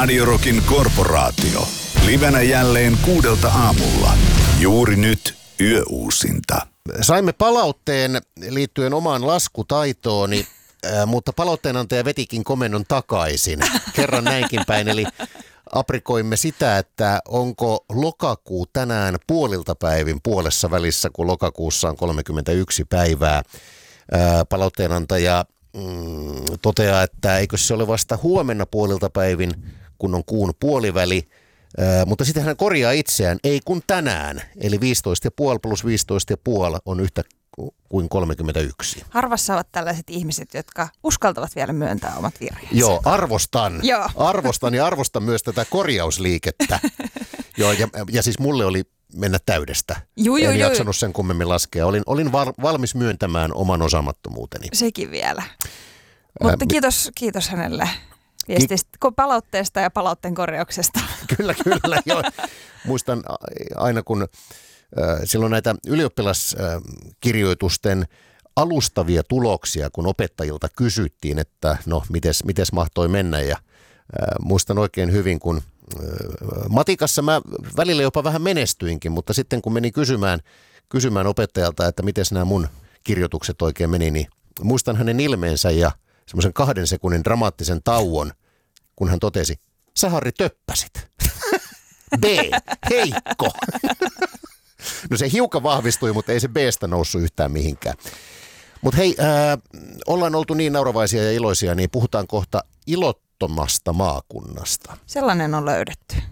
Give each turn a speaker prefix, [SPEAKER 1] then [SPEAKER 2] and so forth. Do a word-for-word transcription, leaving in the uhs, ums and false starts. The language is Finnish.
[SPEAKER 1] Radio Rockin korporaatio. Livenä jälleen kuudelta aamulla. Juuri nyt yöuusinta.
[SPEAKER 2] Saimme palautteen liittyen omaan laskutaitooni, äh, mutta palautteenantaja vetikin komennon takaisin. Kerran näinkin päin, eli aprikoimme sitä, että onko lokakuu tänään puolilta päivin puolessa välissä, kun lokakuussa on kolmekymmentäyksi päivää. Äh, palautteenantaja mm, toteaa, että eikö se ole vasta huomenna puolilta päivin, kun on kuun puoliväli. Äh, mutta sitten hän korjaa itseään, ei kun tänään, eli viisitoista pilkku viisi plus viisitoista pilkku viisi on yhtä kuin kolmekymmentäyksi.
[SPEAKER 3] Harvassa ovat tällaiset ihmiset, jotka uskaltavat vielä myöntää omat virheensä.
[SPEAKER 2] Joo, arvostan.
[SPEAKER 3] Joo.
[SPEAKER 2] Arvostan ja arvostan myös tätä korjausliikettä. Joo, ja, ja siis mulle oli mennä täydestä.
[SPEAKER 3] Juu, juu,
[SPEAKER 2] en
[SPEAKER 3] juu.
[SPEAKER 2] jaksanut sen kummemmin laskea. Olin, olin val, valmis myöntämään oman osaamattomuuteni.
[SPEAKER 3] Sekin vielä. Mutta kiitos, kiitos hänelle viestistä, palautteesta ja palautteen korjauksesta.
[SPEAKER 2] Kyllä, kyllä. Joo. Muistan aina, kun äh, silloin näitä ylioppilaskirjoitusten alustavia tuloksia, kun opettajilta kysyttiin, että no, mites, mites mahtoi mennä. Ja äh, muistan oikein hyvin, kun äh, matikassa mä välillä jopa vähän menestyinkin, mutta sitten kun menin kysymään, kysymään opettajalta, että mites nämä mun kirjoitukset oikein meni, niin muistan hänen ilmeensä ja semmoisen kahden sekunnin dramaattisen tauon, kun hän totesi, sä Harri töppäsit. B, heikko. No se hiukan vahvistui, mutta ei se B:stä noussut yhtään mihinkään. Mutta hei, äh, ollaan oltu niin nauravaisia ja iloisia, niin puhutaan kohta ilottomasta maakunnasta.
[SPEAKER 3] Sellainen on löydetty.